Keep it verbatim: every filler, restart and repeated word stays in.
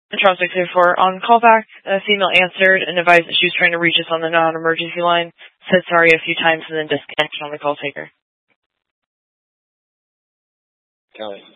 Charles six oh four, on callback, a female answered and advised that she was trying to reach us on the non-emergency line, said sorry a few times, and then disconnected on the call taker. Kelly.